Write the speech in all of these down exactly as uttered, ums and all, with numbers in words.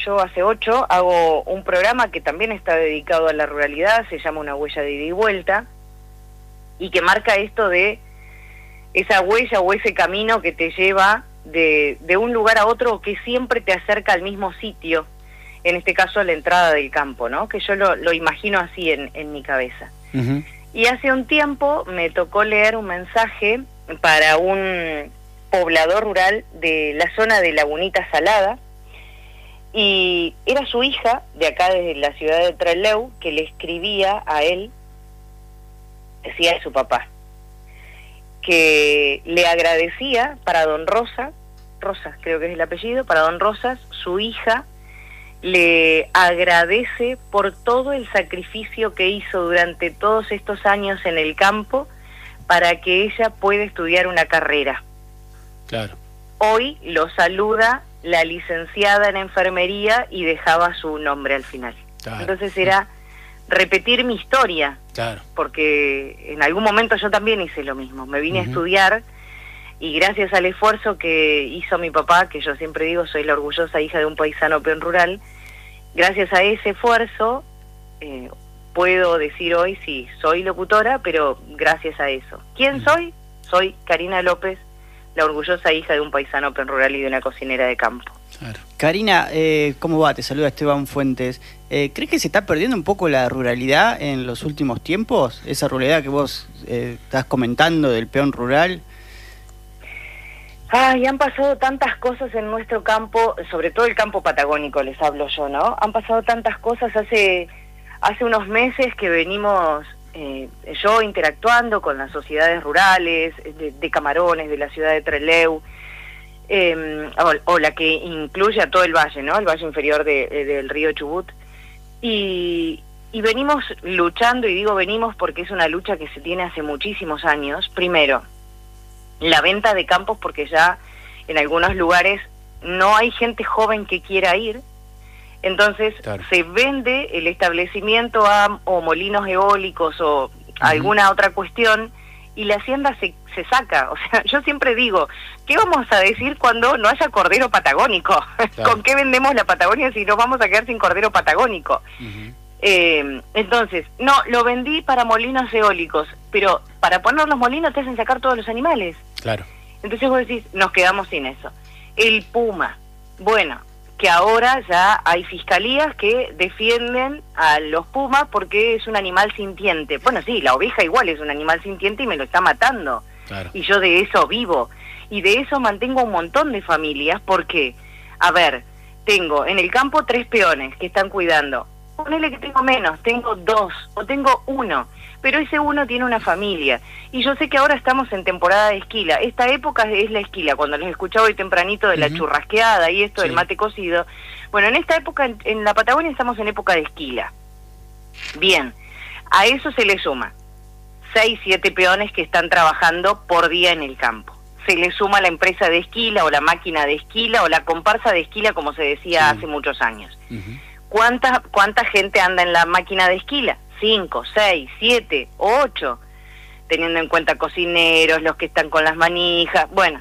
yo hace ocho hago un programa que también está dedicado a la ruralidad, se llama Una huella de ida y vuelta, y que marca esto de esa huella o ese camino que te lleva de, de un lugar a otro, que siempre te acerca al mismo sitio, en este caso a la entrada del campo, ¿no? Que yo lo, lo imagino así en, en mi cabeza. Uh-huh. Y hace un tiempo me tocó leer un mensaje para un poblador rural de la zona de Lagunita Salada, y era su hija, de acá desde la ciudad de Trelew, que le escribía a él, decía de su papá, que le agradecía para don Rosa, Rosas creo que es el apellido, para don Rosas, su hija, le agradece por todo el sacrificio que hizo durante todos estos años en el campo para que ella pueda estudiar una carrera. Claro. Hoy lo saluda la licenciada en enfermería y dejaba su nombre al final. Claro. Entonces era repetir mi historia, claro, porque en algún momento yo también hice lo mismo. Me vine uh-huh. a estudiar, y gracias al esfuerzo que hizo mi papá, que yo siempre digo, soy la orgullosa hija de un paisano peón rural, gracias a ese esfuerzo eh, puedo decir hoy, sí, soy locutora, pero gracias a eso. ¿Quién uh-huh. soy? Soy Karina López, la orgullosa hija de un paisano peón rural y de una cocinera de campo. Claro. Karina, eh, ¿cómo va? Te saluda Esteban Fuentes. Eh, ¿Crees que se está perdiendo un poco la ruralidad en los últimos tiempos? Esa ruralidad que vos eh, estás comentando del peón rural. Ay, han pasado tantas cosas en nuestro campo, sobre todo el campo patagónico, les hablo yo, ¿no? Han pasado tantas cosas hace, hace unos meses que venimos... Eh, yo interactuando con las sociedades rurales, de, de Camarones, de la ciudad de Trelew, eh, o, o la que incluye a todo el valle, ¿no? El valle inferior de, de, del río Chubut, y, y venimos luchando, y digo venimos porque es una lucha que se tiene hace muchísimos años. Primero, la venta de campos, porque ya en algunos lugares no hay gente joven que quiera ir. Entonces claro. se vende el establecimiento a o molinos eólicos o uh-huh. alguna otra cuestión, y la hacienda se, se saca. O sea, yo siempre digo, ¿qué vamos a decir cuando no haya cordero patagónico? Claro. ¿Con qué vendemos la Patagonia si nos vamos a quedar sin cordero patagónico? Uh-huh. Eh, entonces, no, lo vendí para molinos eólicos, pero para poner los molinos te hacen sacar todos los animales. Claro. Entonces vos decís, nos quedamos sin eso. El puma, bueno... que ahora ya hay fiscalías que defienden a los pumas porque es un animal sintiente. Bueno, sí, la oveja igual es un animal sintiente y me lo está matando. Claro. Y yo de eso vivo. Y de eso mantengo un montón de familias porque, a ver, tengo en el campo tres peones que están cuidando. Ponele que tengo menos, tengo dos o tengo uno, pero ese uno tiene una familia. Y yo sé que ahora estamos en temporada de esquila. Esta época es la esquila, cuando les escuchaba hoy tempranito de la uh-huh. churrasqueada y esto sí. del mate cocido. Bueno, en esta época, en, en la Patagonia estamos en época de esquila. Bien, a eso se le suma seis, siete peones que están trabajando por día en el campo. Se le suma la empresa de esquila o la máquina de esquila o la comparsa de esquila, como se decía sí. hace muchos años. Uh-huh. ¿Cuánta, ¿Cuánta gente anda en la máquina de esquila? Cinco, seis, siete, ocho, teniendo en cuenta cocineros, los que están con las manijas, bueno,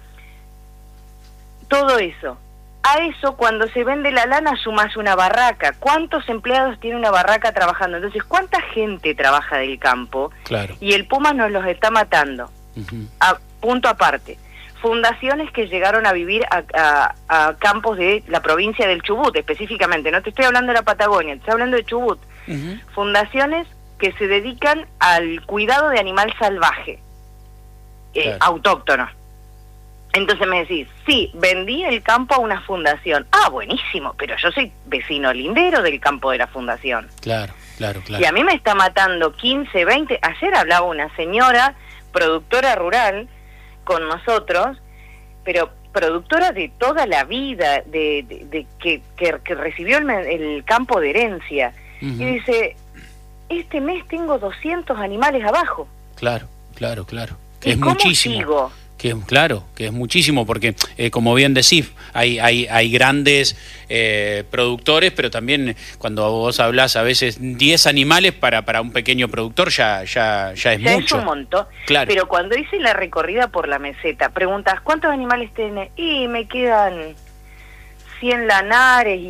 todo eso. A eso, cuando se vende la lana, sumas una barraca. ¿Cuántos empleados tiene una barraca trabajando? Entonces, ¿cuánta gente trabaja del campo? Claro. Y el puma nos los está matando. Uh-huh. A punto aparte. Fundaciones que llegaron a vivir a, a, a campos de la provincia del Chubut, específicamente. No te estoy hablando de la Patagonia, te estoy hablando de Chubut. Uh-huh. Fundaciones que se dedican al cuidado de animal salvaje, eh, claro. autóctono. Entonces me decís, sí, vendí el campo a una fundación. Ah, buenísimo, pero yo soy vecino lindero del campo de la fundación. Claro, claro, claro. Y a mí me está matando quince, veinte... Ayer hablaba una señora, productora rural, con nosotros, pero productora de toda la vida, de, de, de que, que, que recibió el, el campo de herencia, uh-huh. y dice, este mes tengo doscientos animales abajo. Claro, claro, claro. Que ¿Y es cómo muchísimo. sigo? Que, claro, que es muchísimo, porque eh, como bien decís, hay, hay, hay grandes eh, productores, pero también cuando vos hablás a veces diez animales para, para un pequeño productor ya, ya, ya es ya mucho. Es un montón. Claro. Pero cuando hice la recorrida por la meseta, preguntas, ¿cuántos animales tenés? Y me quedan cien lanares